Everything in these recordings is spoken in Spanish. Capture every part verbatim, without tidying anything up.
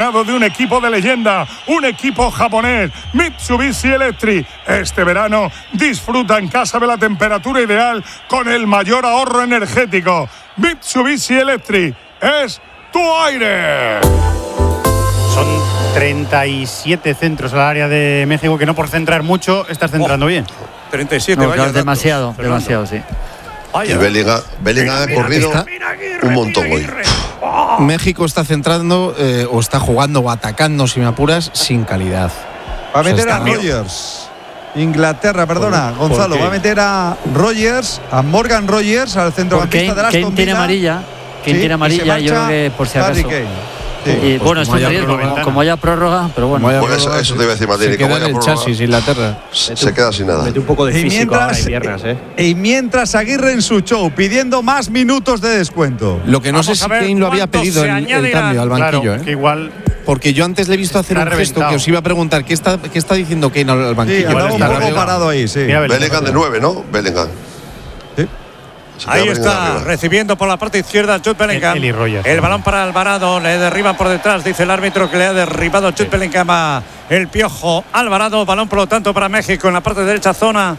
patrocinado de un equipo de leyenda, un equipo japonés, Mitsubishi Electric. Este verano disfruta en casa de la temperatura ideal con el mayor ahorro energético. Mitsubishi Electric es tu aire. Son treinta y siete centros al área de México, que no por centrar mucho estás centrando oh, bien. treinta y siete, no, vaya claro, demasiado, datos, demasiado, sí. Vaya. Y Bellingham, Bellingham ha corrido está, un montón hoy. Oh. México está centrando eh, o está jugando o atacando, si me apuras, sin calidad. Va a meter o sea, a Rogers. Inglaterra, perdona, ¿Por, Gonzalo, ¿por va a meter a Rogers, a Morgan Rogers, al centrocampista de la Aston Villa. ¿Quién tiene amarilla? ¿Quién sí, tiene amarilla? Yo creo que por si acaso. Sí, y, pues bueno, es un riesgo, como, como haya prórroga, pero bueno. Pues prórroga, eso, eso te iba a decir, Martín. Se queda en el chasis, Inglaterra. Se, se queda sin nada. Mete un poco de físico y mientras, ahora y piernas, ¿eh? Y mientras Aguirre en su show, pidiendo más minutos de descuento. Lo que no Vamos sé si Kane lo había pedido el, el cambio al banquillo, claro, ¿eh? Que igual… Porque yo antes le he visto hacer un reventado. gesto que os iba a preguntar, ¿qué está, qué está diciendo Kane al banquillo? Sí, andaba un poco arriba. parado ahí, sí. Bellingham de nueve, ¿no? Bellingham. Sí. Ahí está, recibiendo por la parte izquierda Jude Bellingham. El, el, el balón para Alvarado, le derriban por detrás, dice el árbitro que le ha derribado Jude sí. Bellingham a el Piojo Alvarado. Balón por lo tanto para México en la parte derecha zona.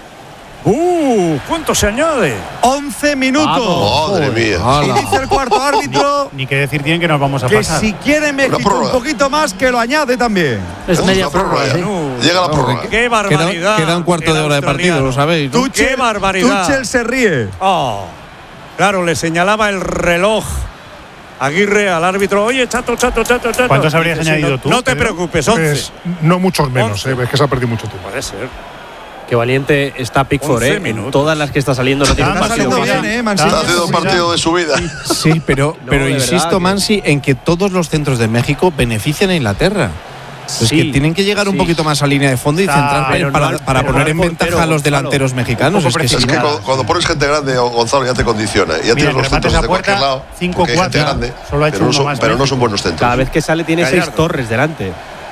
¡Uh! ¿Cuánto se añade? once minutos. ¡Madre mía! Y dice el cuarto árbitro. Ni, ni que decir tienen que nos vamos a que pasar. Que si quiere México un poquito más, que lo añade también. Es media prórroga. ¿Sí? No. Llega la prórroga. ¡Qué barbaridad! Queda, queda un cuarto de hora de partido, lo sabéis, ¿no? Tuchel, ¡Qué barbaridad! Tuchel se ríe. Oh. Claro, le señalaba el reloj Aguirre al árbitro. Oye, chato, chato, chato, chato. ¿Cuántos habrías dice, añadido no, tú? No te preocupes, once. Pues, no muchos menos, eh, es que se ha perdido mucho tiempo. Puede ser. Qué valiente está Pickford, ¿eh? En todas las que está saliendo no tiene un partido bien, ¿eh? Está haciendo un partido de su vida. Sí, pero, no, pero insisto, Mansi, en que todos los centros de México benefician a Inglaterra. Sí, es que tienen que llegar sí. un poquito más a línea de fondo y centrar para, no, para poner en ventaja portero, a los delanteros claro, mexicanos. Es que, es que cuando, cuando pones gente grande, Gonzalo, ya te condiciona. Ya tienes los centros de cualquier lado. cinco cuatro. Grande, solo ha hecho pero, no son, más pero no son buenos centros. Cada vez que sale tiene Gallardo. seis torres delante.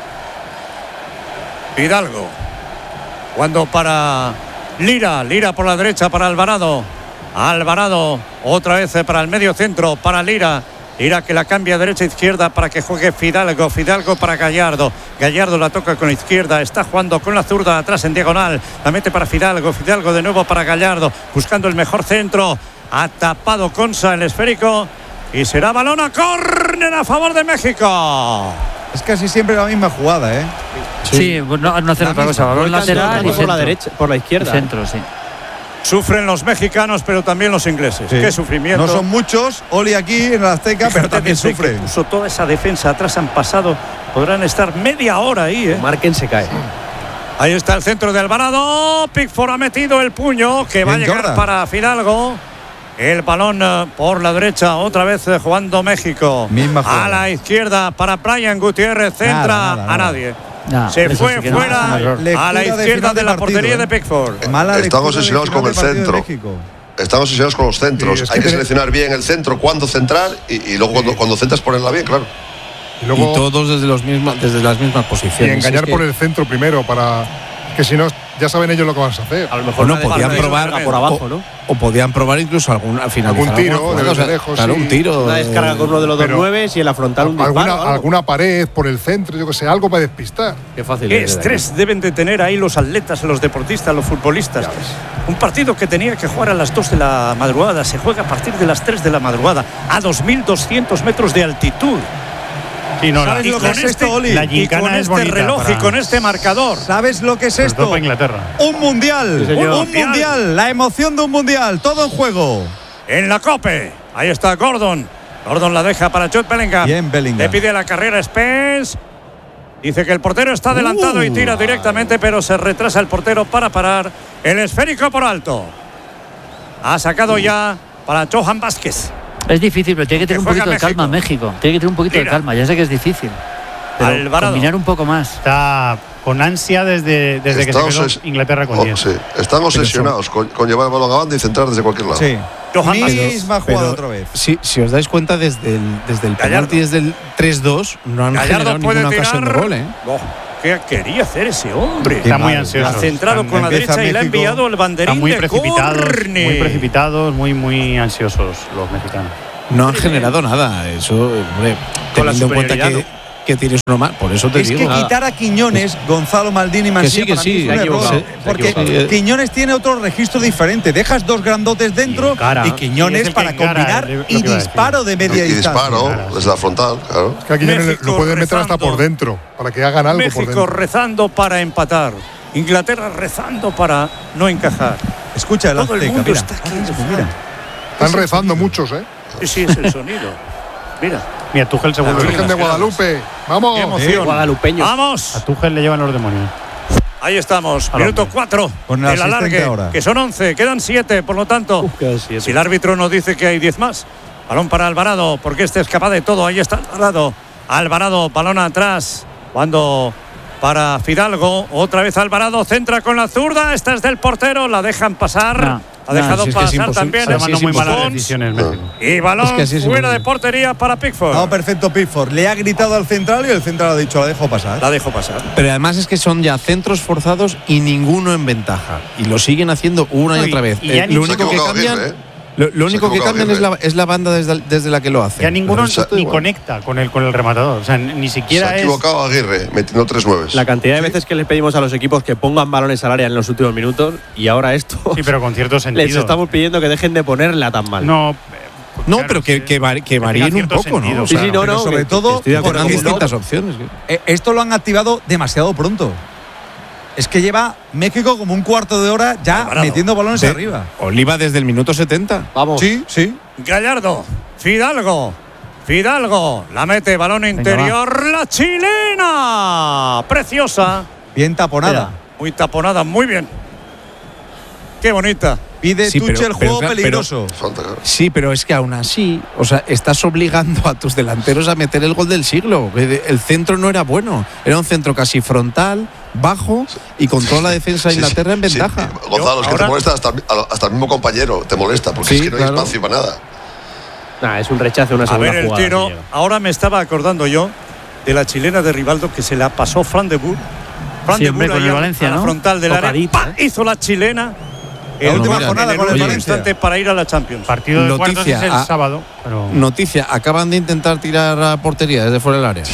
Hidalgo. Cuando para Lira. Lira por la derecha para Alvarado. Alvarado. Otra vez para el medio centro para Lira. Lira que la cambia derecha a izquierda para que juegue Fidalgo. Fidalgo para Gallardo. Gallardo la toca con la izquierda. Está jugando con la zurda atrás en diagonal. La mete para Fidalgo. Fidalgo de nuevo para Gallardo. Buscando el mejor centro. Ha tapado Consa el esférico. Y será balón a córner a favor de México. Es casi siempre la misma jugada, ¿eh? Sí, sí no, no hacer otra cosa. Balón lateral y por la derecha, por la izquierda. Centro, sí. Sufren los mexicanos, pero también los ingleses. Sí. Qué sufrimiento. No son muchos, Oli aquí en la Azteca, pero también sufre. Puso toda esa defensa atrás, han pasado. Podrán estar media hora ahí, ¿eh? Marquen, se cae. Ahí está el centro de Alvarado. Pickford ha metido el puño que va a llegar Jordan. Para Fidalgo. El balón por la derecha, otra vez jugando México. A la izquierda para Brian Gutiérrez, centra nada, nada, nada. a nadie. Nah, se fue sí fuera no a la izquierda de, de la portería partido, ¿eh? de Pickford. Mala Estamos obsesionados con el centro. Estamos obsesionados con los centros. Sí, es Hay que, que seleccionar bien el centro, cuándo centrar y, y luego sí. cuando, cuando centras ponerla bien, claro. Y, luego, y todos desde, los mismos, desde las mismas posiciones. Y engañar es por que... el centro primero para que si no ya saben ellos lo que van a hacer. A lo mejor no podían probar por abajo, ¿no? O podían probar incluso algún al final un tiro de, o sea, lejos, claro, sí. un tiro. Una descarga con uno de los dos nueve y el afrontar un disparo. Alguna, alguna pared por el centro, yo que sé, algo para despistar. Qué fácil. Qué estrés de deben de tener ahí los atletas, los deportistas, los futbolistas. Un partido que tenía que jugar a las dos de la madrugada se juega a partir de las tres de la madrugada a dos mil doscientos metros de altitud. Sí, no, ¿Sabes lo que es este, esto, Oli? La y con este reloj y con este marcador. ¿Sabes lo que es esto? Para Inglaterra. Un mundial. Sí, un, un mundial. La emoción de un mundial. Todo en juego. En la Cope. Ahí está Gordon. Gordon la deja para Jude Bellingham. Bien, Bellingham. Le pide la carrera Spence. Dice que el portero está adelantado uh, y tira directamente, pero se retrasa el portero para parar el esférico por alto. Ha sacado uh. ya para Johan Vázquez. Es difícil, pero tiene que tener un poquito de calma México. Tiene que tener un poquito Tira. de calma. Ya sé que es difícil. Pero Alvarado. combinar un poco más. Está con ansia desde, desde que se quedó Inglaterra con diez. Oh, sí. Están obsesionados con, con llevar el balón a banda y centrar desde cualquier lado. Sí. Johan misma jugada otra vez. Si, si os dais cuenta, desde el, desde el penalti, desde el tres dos, no han Gallardo generado ninguna tirar. ocasión de gol, ¿eh? Oh, ¿qué quería hacer ese hombre? Está muy ansioso. Ha centrado Están, con la derecha México, y le ha enviado el banderín están muy de precipitados, córner. Muy precipitados, muy, muy ansiosos los mexicanos. No han generado nada. Eso, hombre, con la teniendo en cuenta que, que tienes uno más. Por eso te es digo. que Nada. quitar a Quiñones, Gonzalo Maldini, Mansilla, que sí, que sí. para mí es un error, Sí, porque sí. Quiñones tiene otro registro diferente. Dejas dos grandotes dentro y, y Quiñones para combinar y disparo de media y distancia. disparo desde la frontal, claro. Es que a Quiñones lo puede meter hasta por dentro, para que hagan algo México por dentro. rezando para empatar. Inglaterra rezando para no encajar. Escucha el Todo el Azteca, mundo mira. está aquí. Mira. Están rezando muchos, ¿eh? Sí, sí, es el sonido. Mira. Mira, Tuchel se La vuelve. Virgen de Guadalupe. ¡Vamos! Qué emoción. Guadalupeños. ¡Vamos! A Tuchel le llevan los demonios. Ahí estamos, Al minuto hombre. cuatro Con el del asistente alargue, ahora. que son once, quedan siete, por lo tanto, Uf, quedan siete. si el árbitro nos dice que hay diez más, balón para Alvarado, porque este es capaz de todo, ahí está Alvarado, Alvarado, balón atrás, cuando para Fidalgo, otra vez Alvarado, centra con la zurda, esta es del portero, la dejan pasar, No, ha no, dejado si es que es pasar imposible. también, Sí, Tomando es muy malas Pons, decisiones México. y balón Es que así es fuera imposible. de portería para Pickford. No, perfecto, Pickford. Le ha gritado al central y el central ha dicho, la dejo pasar. La dejo pasar. Pero además es que son ya centros forzados y ninguno en ventaja. Y lo siguen haciendo una y No, y- otra vez. y ya Eh, ni- lo Se ha único que equivocado cambian, Aguirre, ¿eh? lo, lo único que equivocado cambian es la, Aguirre. es la banda desde, desde la que lo hace. Ya ninguno Pero se- ni igual. conecta con el, con el rematador. O sea, ni Se siquiera ha es. equivocado Aguirre, metiendo tres nueves. La cantidad de veces que le pedimos a los equipos que pongan balones al área en los últimos minutos y ahora esto. Sí, pero con cierto sentido. Les estamos pidiendo que dejen de ponerla tan mal. No. eh, pues No, claro, pero que, sí. que, vari- que tenga varíen un cierto poco, sentido, ¿no? O Sí, sea, sí, no, pero no. sobre que- todo, estoy de acuerdo pongan porque con no- distintas opciones. Eh, esto lo han activado demasiado pronto. Es que lleva México como un cuarto de hora ya Alvarado. metiendo balones De- arriba. Oliva desde el minuto setenta. Vamos. Sí, sí. Gallardo, Fidalgo, Fidalgo, la mete, balón interior, la chilena, preciosa, Bien taponada. muy taponada, muy bien. Qué bonita. Pide Sí, pero- Tuchel pero juego claro, peligroso. Falta, claro. Sí, pero es que aún así, o sea, estás obligando a tus delanteros a meter el gol del siglo. El centro no era bueno, era un centro casi frontal, bajo y con toda la defensa de Sí, Inglaterra en sí, ventaja. sí. Gonzalo, es que ahora- te molesta hasta, hasta el mismo compañero, te molesta, porque Sí, es que no hay claro. espacio para nada. Nah, es un rechazo, una A segunda ver el jugada. tiro. que llega. Ahora me estaba acordando yo de la chilena de Rivaldo que se la pasó Fran de Boer. Fran Sí, de hombre, Boer con ahí el a- Valencia, a la ¿no? frontal del área. Tocadita, ¡Pa! Hizo la chilena. La En última el- jornada en con el último Valencia. instante para ir a la Champions. Partido de cuartos Noticia, es el a- sábado. Pero Noticia, acaban de intentar tirar a portería desde fuera del área.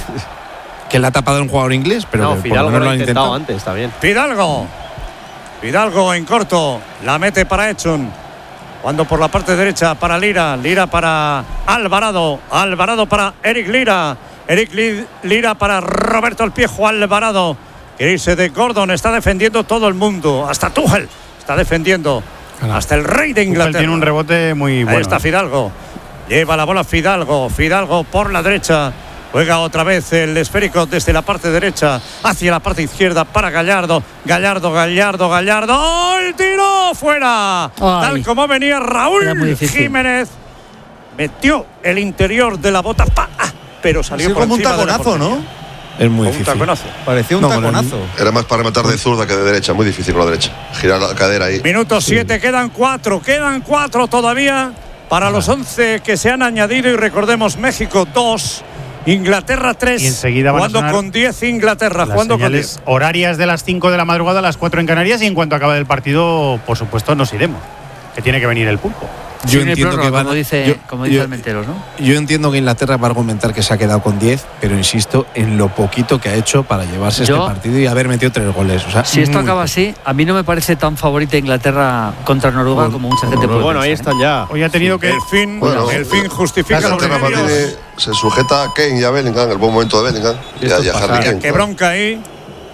Que la ha tapado un jugador inglés, pero No, que por Fidalgo lo menos lo lo ha han intentado intentado. antes, está bien. Fidalgo. Fidalgo en corto. La mete para Edson. Cuando por la parte derecha para Lira. Lira para Alvarado. Alvarado para Eric Lira. Eric Li- Lira para Roberto El Piejo Alvarado. Quiere irse de Gordon. Está defendiendo todo el mundo. Hasta Tuchel está defendiendo. Claro. Hasta el rey de Tuchel Inglaterra. tiene un rebote muy bueno. Ahí está Fidalgo. Lleva la bola Fidalgo. Fidalgo por la derecha. Juega otra vez el esférico desde la parte derecha hacia la parte izquierda para Gallardo. Gallardo, Gallardo, Gallardo. ¡El tiro! ¡Fuera! Ay. Tal como venía Era muy Raúl difícil. Jiménez. Metió el interior de la bota. ¡Pa! ¡Ah! Pero salió Sí, por como un encima de la taconazo, ¿no? portería. Es muy Un difícil. taconazo. Parecía un No, con el- taconazo. Era más para rematar de zurda que de derecha, muy difícil con la derecha. Girar la cadera ahí. Minuto siete, quedan cuatro, quedan cuatro todavía para los once que se han añadido y recordemos México dos, Inglaterra tres, Y enseguida van a jugando sonar con diez Inglaterra, Las jugando con diez. señales horarias de las cinco de la madrugada a las cuatro en Canarias y en cuanto acabe el partido, por supuesto, nos iremos. Que tiene que venir el pulpo. Yo Sin el entiendo prórroga, que van como dice, yo- como dice yo- Almenteros, ¿no? Yo entiendo que Inglaterra va a argumentar que se ha quedado con diez, pero insisto en lo poquito que ha hecho para llevarse Yo- este partido y haber metido tres goles. O sea, Si esto muy acaba poco. así, a mí no me parece tan favorita Inglaterra contra Noruega como mucha gente Pero puede bueno, ahí pensar, están ya. Hoy ha tenido que. El fin, Bueno, el fin justifica los Inglaterra medios. mantiene- se sujeta a Kane y a Bellingham, el buen momento de Bellingham. Y a, Esto y a es Harry pasar. Kane. Qué bronca ahí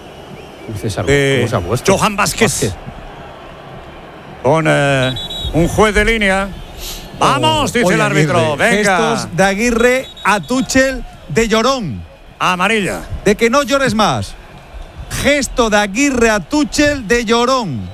César, de ¿cómo se ha puesto? Johan Vázquez con eh, un juez de línea. Vamos, dice Oye, el árbitro. Aguirre, Venga, Gestos de Aguirre a Tuchel de llorón. amarilla. De que no llores más. Gesto de Aguirre a Tuchel de llorón.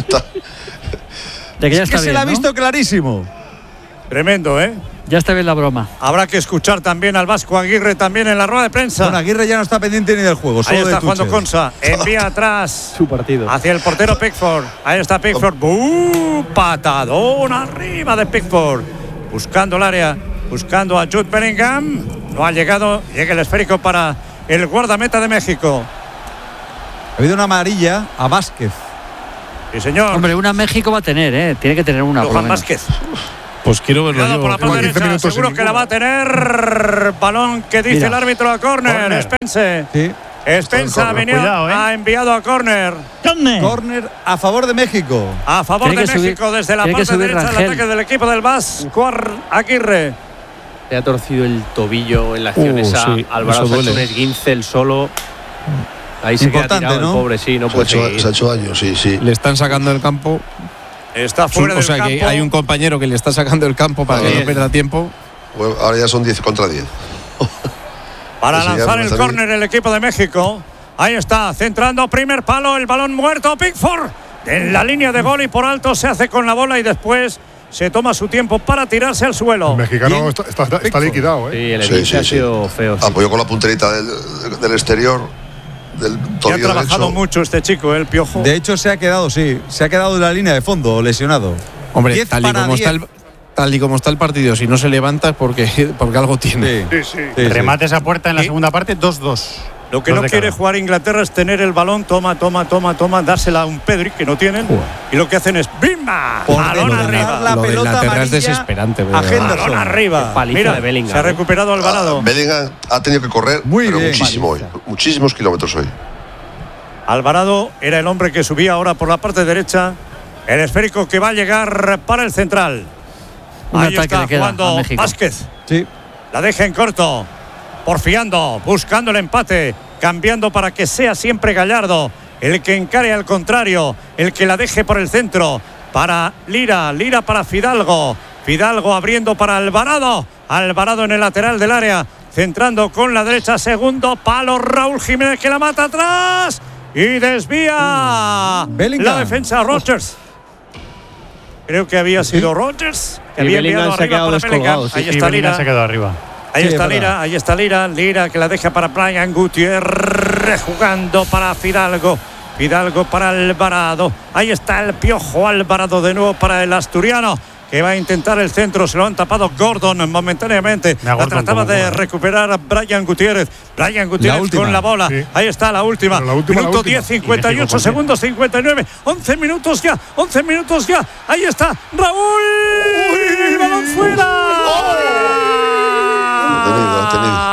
De que ya Es está que se bien, la ha ¿no? visto clarísimo. Tremendo, ¿eh? Ya está bien la broma. Habrá que escuchar también al Vasco Aguirre también en la rueda de prensa. Bueno, Aguirre ya no está pendiente ni del juego, solo Ahí está de jugando Tuchel. Consa. Envía atrás Su partido. hacia el portero Pickford. Ahí está Pickford. ¡Uh! Patadón arriba de Pickford. Buscando el área. Buscando a Jude Bellingham. No ha llegado. Llega el esférico para el guardameta de México. Ha habido una amarilla a Vázquez. Sí, señor. Hombre, una México va a tener, ¿eh? Tiene que tener una. por lo Johan menos. Vázquez. Pues quiero verlo yo. Por la parte derecha, seguro que la va a tener. Balón que dice Mira. el árbitro a córner. Spence. Sí. Spence ha, venido, Cuidado, ¿eh? ha enviado a córner. Córner a favor de México. A favor de México subir, desde la parte derecha del ataque del equipo del Vasco Aguirre. Le ha torcido el tobillo en la acción uh, esa. Sí, Alvarado ha hecho un esguince el solo. Ahí se queda tirado, ¿no? El pobre, sí, no se puede ha hecho, se ha hecho daño, sí, sí. Le están sacando del campo. Está fuera del campo. O sea, que hay un compañero que le está sacando del campo para que no pierda tiempo. Bueno, ahora ya son diez contra diez. Para lanzar el córner el equipo de México. Ahí está, centrando primer palo, el balón muerto. Pickford en la línea de gol y por alto se hace con la bola y después se toma su tiempo para tirarse al suelo. El mexicano está, está, está liquidado, ¿eh? Sí, el sí, sí, ha sí. sido feo. Sí. Apoyó con la punterita del, del exterior. Del ha trabajado derecho. mucho este chico, el Piojo. De hecho, se ha quedado, sí, se ha quedado en la línea de fondo, lesionado. Hombre, tal y como está el. Tal y como está el partido, si no se levanta es porque, porque algo tiene. Sí, sí. sí Remate esa puerta en la segunda parte, dos dos. Lo que dos no quiere cada. jugar Inglaterra es tener el balón, toma, toma, toma, toma, dársela a un Pedri, que no tienen. Uh. Y lo que hacen es ¡bimba! Balón arriba. La lo pelota de Inglaterra es desesperante. A Henderson arriba. Mira, de Bellingham, se ha recuperado Alvarado. Ah, Bellingham ha tenido que correr Muy pero bien. muchísimo hoy. Muchísimos kilómetros hoy. Alvarado era el hombre que subía ahora por la parte derecha. El esférico que va a llegar para el central. Un Ahí ataque está le queda jugando a México. Vázquez. Sí. La deja en corto. Porfiando, buscando el empate. Cambiando para que sea siempre Gallardo el que encare al contrario. El que la deje por el centro. Para Lira. Lira para Fidalgo. Fidalgo abriendo para Alvarado. Alvarado en el lateral del área. Centrando con la derecha. Segundo palo. Raúl Jiménez que la mata atrás. Y desvía Bellingham. la defensa Rodgers. Creo que había sido Rodgers. Que y había Bellingham enviado se ha arriba quedado para descolgado. Bellingham. Ahí Sí, está sí, Lira. se ha quedado arriba. Ahí Sí, está es Lira, verdad. ahí está Lira. Lira que la deja para Brian Gutiérrez. Jugando para Fidalgo. Fidalgo para Alvarado. Ahí está el Piojo Alvarado de nuevo para el asturiano. Que va a intentar el centro, se lo han tapado Gordon momentáneamente. La trataba de bueno. recuperar a Brian Gutiérrez. Brian Gutiérrez La con la bola. Sí. Ahí está la última. La última Minuto la última. diez, cincuenta y ocho segundos, cincuenta y nueve. once minutos ya, once minutos ya. Ahí está Raúl. ¡Uy! ¡Balón fuera! Lo ha tenido,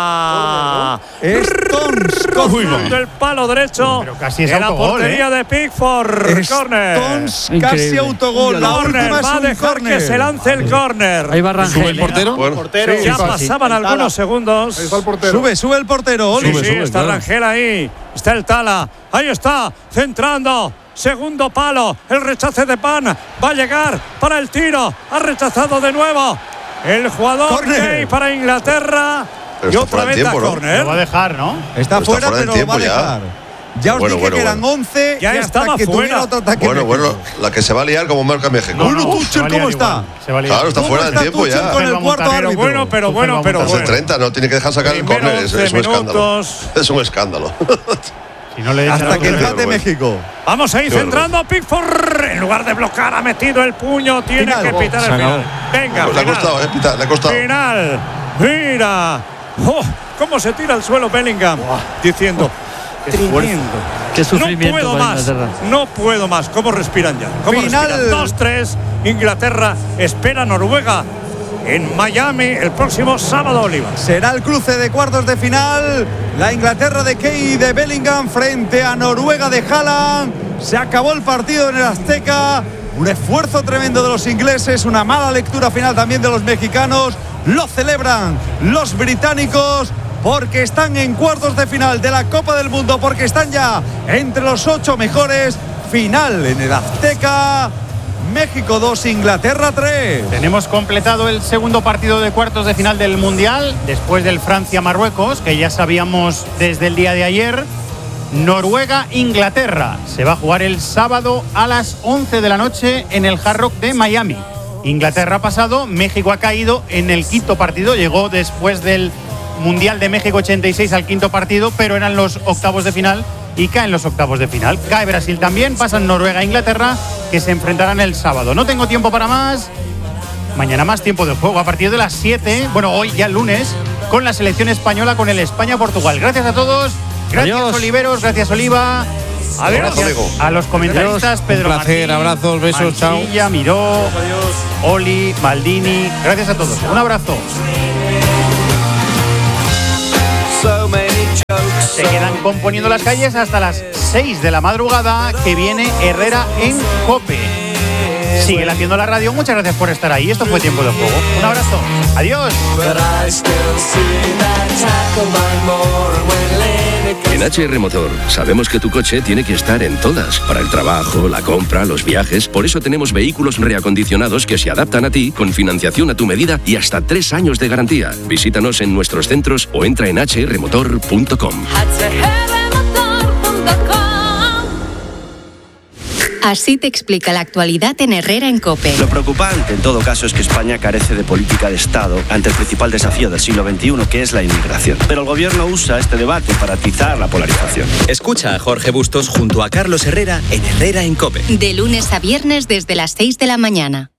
Stones Cogiendo el palo derecho. Pero casi es en la autogol, portería ¿eh? de Pickford. Córner. Stones casi Increíble. autogol. La Córner, última es va a un dejar córner. que se lance el córner. Ahí va Rangel. ¿Sube el portero? Bueno, Portero. Sí, ya sí, pasaban sí. algunos segundos. Ahí está el portero. Sube, sube el portero. Sí, Oli. sí, sube, está claro. Rangel ahí. Está el Tala. Ahí está, centrando. Segundo palo. El rechace de Pan. Va a llegar para el tiro. Ha rechazado de nuevo. El jugador Córner. Gay para Inglaterra. Pero Y está otra fuera vez de a tiempo, ¿no? córner. Lo va a dejar, ¿no? Está Pero fuera, está fuera pero del va a tiempo ya. dejar. Ya os Bueno, dije bueno, que eran bueno. once Ya y hasta estaba que fuera. tuviera otro ataque. Bueno, México. bueno, la que se va a liar como marca México. Bruno No, Tuchel, se va a liar ¿cómo está? igual, se va a liar. Claro, está ¿Cómo fuera del está tiempo Tuchel ya. con el Tuchel va a cuarto montar, Pero árbitro? bueno, pero Tuchel bueno, va a pero montar. Hace bueno. treinta, no tiene que dejar sacar el Primero córner. Es, once es un escándalo. minutos. Es un escándalo. Si no le Hasta que Qué empate vergüenza. México. Vamos ahí Qué centrando a Pickford. En lugar de bloquear, ha metido el puño. Tiene Final. que pitar el Se acabó. final. Venga, Le ha final. costado, eh, Pita, le ha costado. Final. Mira. Oh, cómo se tira al suelo Bellingham. Diciendo. Tremendo. Qué No sufrimiento puedo para más. Inglaterra. No puedo más. ¿Cómo respiran ya? ¿Cómo Final. respiran? dos tres. Inglaterra espera a Noruega en Miami el próximo sábado, Oliva. Será el cruce de cuartos de final. La Inglaterra de Key y de Bellingham frente a Noruega de Haaland. Se acabó el partido en el Azteca. Un esfuerzo tremendo de los ingleses. Una mala lectura final también de los mexicanos. Lo celebran los británicos porque están en cuartos de final de la Copa del Mundo. Porque están ya entre los ocho mejores. Final en el Azteca. México dos, Inglaterra tres. Tenemos completado el segundo partido de cuartos de final del Mundial, después del Francia-Marruecos, que ya sabíamos desde el día de ayer. Noruega-Inglaterra se va a jugar el sábado a las once de la noche en el Hard Rock de Miami. Inglaterra ha pasado, México ha caído en el quinto partido, llegó después del Mundial de México ochenta y seis al quinto partido, pero eran los octavos de final y caen los octavos de final. Cae Brasil también, pasan Noruega e Inglaterra, que se enfrentarán el sábado. No tengo tiempo para más. Mañana más tiempo de juego a partir de las siete, bueno, hoy ya el lunes, con la selección española, con el España-Portugal. Gracias a todos, gracias Adiós. Oliveros, gracias Oliva, Adiós. Abrazo, amigo. A los comentaristas, Pedro Un placer, Martín, abrazos, besos, chao. Mancilla, Miró, Oli, Maldini. Gracias a todos. Un abrazo. Se quedan componiendo las calles hasta las seis de la madrugada, que viene Herrera en COPE. Sigue haciendo la radio. Muchas gracias por estar ahí. Esto fue Tiempo de Juego. Un abrazo. Adiós. En H R Motor sabemos que tu coche tiene que estar en todas, para el trabajo, la compra, los viajes. Por eso tenemos vehículos reacondicionados que se adaptan a ti, con financiación a tu medida y hasta tres años de garantía. Visítanos en nuestros centros o entra en h r motor punto com. Así te explica la actualidad en Herrera en COPE. Lo preocupante, en todo caso, es que España carece de política de Estado ante el principal desafío del siglo veintiuno, que es la inmigración. Pero el gobierno usa este debate para atizar la polarización. Escucha a Jorge Bustos junto a Carlos Herrera en Herrera en COPE. De lunes a viernes desde las seis de la mañana.